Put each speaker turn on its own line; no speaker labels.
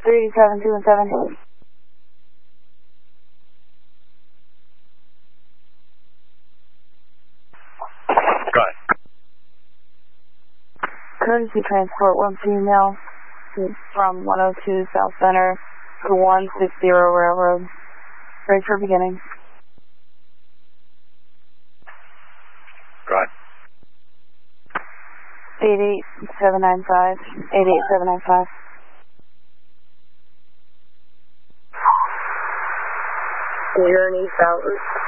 387-217.
Go ahead.
Courtesy transport, one female from 102 South Center to 160 Railroad. Ready for beginning.
Go ahead.
88795. 88795.
Journey Fountain.